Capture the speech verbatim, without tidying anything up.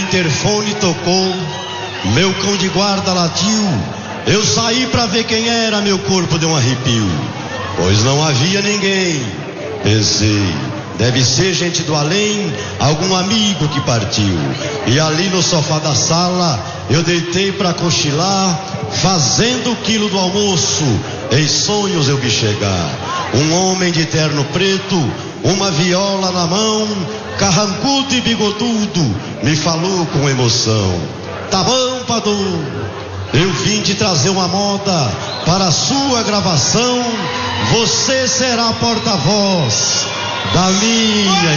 interfone tocou, meu cão de guarda latiu. Eu saí pra ver quem era, meu corpo deu um arrepio, pois não havia ninguém. Pensei, deve ser gente do além, algum amigo que partiu. E ali no sofá da sala eu deitei pra cochilar, fazendo o quilo do almoço. Em sonhos eu vi chegar um homem de terno preto, uma viola na mão, carrancudo e bigodudo, me falou com emoção: tá bom, Padu, eu vim te trazer uma moda para a sua gravação. Você será porta-voz da minha